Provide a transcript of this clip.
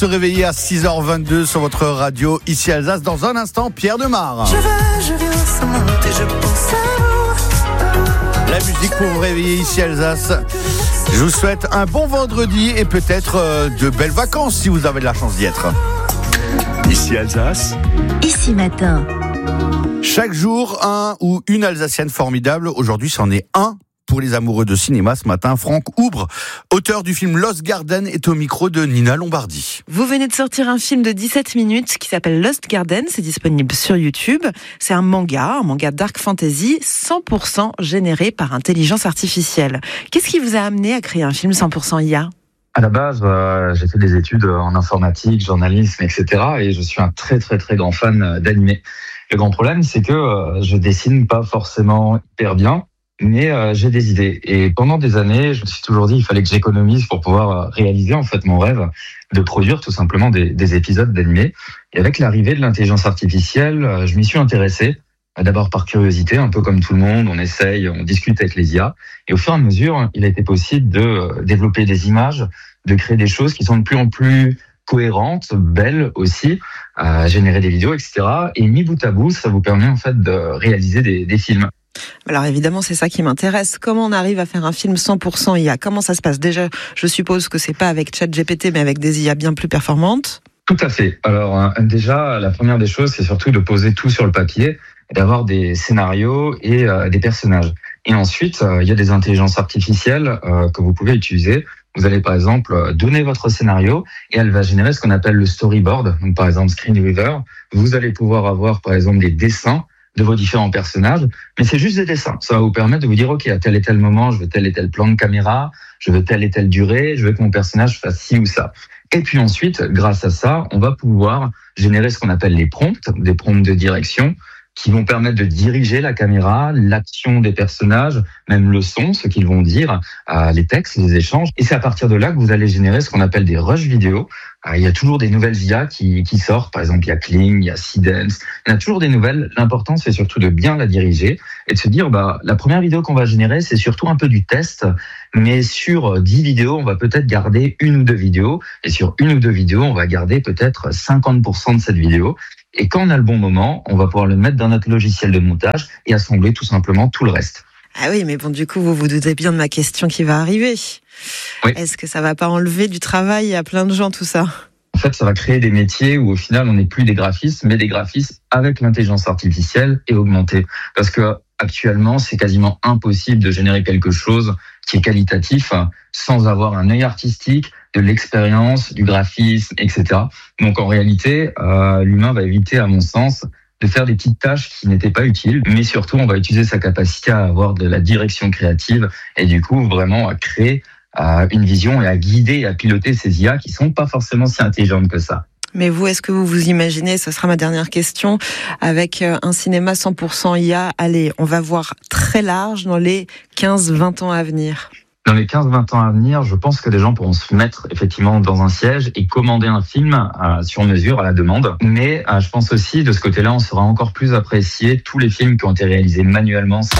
Se réveiller à 6h22 sur votre radio, ici Alsace. Dans un instant, Pierre Demar. Je viens sans monter, je pense à vous. La musique pour vous réveiller ici Alsace. Je vous souhaite un bon vendredi et peut-être de belles vacances si vous avez de la chance d'y être. Ici Alsace. Ici Matin. Chaque jour, un ou une Alsacienne formidable. Aujourd'hui, c'en est un pour les amoureux de cinéma ce matin. Franck Oubre, auteur du film Lost Garden, est au micro de Nina Lombardi. Vous venez de sortir un film de 17 minutes qui s'appelle Lost Garden. C'est disponible sur YouTube. C'est un manga dark fantasy 100% généré par intelligence artificielle. Qu'est-ce qui vous a amené à créer un film 100% IA ? À la base, j'ai fait des études en informatique, journalisme, etc. Et je suis un très très très grand fan d'animé. Le grand problème, c'est que je dessine pas forcément hyper bien, mais j'ai des idées. Et pendant des années, je me suis toujours dit qu'il fallait que j'économise pour pouvoir réaliser en fait mon rêve de produire tout simplement des épisodes d'animé. Et avec l'arrivée de l'intelligence artificielle, je m'y suis intéressé. D'abord par curiosité, un peu comme tout le monde, on essaye, on discute avec les IA. Et au fur et à mesure, il a été possible de développer des images, de créer des choses qui sont de plus en plus cohérentes, belles aussi, générer des vidéos, etc. Et mis bout à bout, ça vous permet en fait de réaliser des films. Alors évidemment, c'est ça qui m'intéresse. Comment on arrive à faire un film 100% IA ? Comment ça se passe ? Déjà, je suppose que c'est pas avec ChatGPT, mais avec des IA bien plus performantes. Tout à fait. Alors déjà, la première des choses, c'est surtout de poser tout sur le papier, d'avoir des scénarios et des personnages. Et ensuite, il y a des intelligences artificielles que vous pouvez utiliser. Vous allez par exemple donner votre scénario et elle va générer ce qu'on appelle le storyboard. Donc par exemple Screenweaver, vous allez pouvoir avoir par exemple des dessins de vos différents personnages, mais c'est juste des dessins. Ça va vous permettre de vous dire, ok, à tel et tel moment, je veux tel et tel plan de caméra, je veux telle et telle durée, je veux que mon personnage fasse ci ou ça. Et puis ensuite, grâce à ça, on va pouvoir générer ce qu'on appelle les prompts, des prompts de direction, qui vont permettre de diriger la caméra, l'action des personnages, même le son, ce qu'ils vont dire, les textes, les échanges. Et c'est à partir de là que vous allez générer ce qu'on appelle des rushs vidéo. Il y a toujours des nouvelles IA qui sortent. Par exemple, il y a Kling, il y a Seedance. Il y en a toujours des nouvelles. L'important, c'est surtout de bien la diriger et de se dire, la première vidéo qu'on va générer, c'est surtout un peu du test. Mais sur 10 vidéos, on va peut-être garder une ou deux vidéos. Et sur une ou deux vidéos, on va garder peut-être 50% de cette vidéo. Et quand on a le bon moment, on va pouvoir le mettre dans notre logiciel de montage et assembler tout simplement tout le reste. Ah oui, mais bon, du coup, vous vous doutez bien de ma question qui va arriver. Oui. Est-ce que ça va pas enlever du travail à plein de gens, tout ça ? En fait, ça va créer des métiers où au final, on n'est plus des graphistes, mais des graphistes avec l'intelligence artificielle et augmentée. Parce que actuellement, c'est quasiment impossible de générer quelque chose qui est qualitatif sans avoir un œil artistique, de l'expérience, du graphisme, etc. Donc en réalité, l'humain va éviter, à mon sens, de faire des petites tâches qui n'étaient pas utiles, mais surtout, on va utiliser sa capacité à avoir de la direction créative et du coup, vraiment à créer une vision et à guider et à piloter ces IA qui sont pas forcément si intelligentes que ça. Mais vous, est-ce que vous vous imaginez, ce sera ma dernière question, avec un cinéma 100% IA, allez, on va voir très large dans les 15-20 ans à venir ? Dans les 15-20 ans à venir, je pense que des gens pourront se mettre effectivement dans un siège et commander un film sur mesure à la demande. Mais je pense aussi, de ce côté-là, on saura encore plus apprécier tous les films qui ont été réalisés manuellement sans